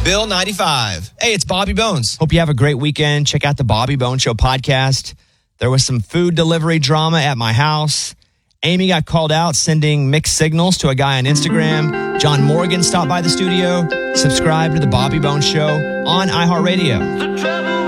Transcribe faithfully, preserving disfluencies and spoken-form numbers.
Bill ninety-five. Hey, it's Bobby Bones. Hope you have a great weekend. Check out the Bobby Bones Show podcast. There was some food delivery drama at my house. Amy got called out sending mixed signals to a guy on Instagram. John Morgan stopped by the studio. Subscribe to the Bobby Bones Show on iHeartRadio.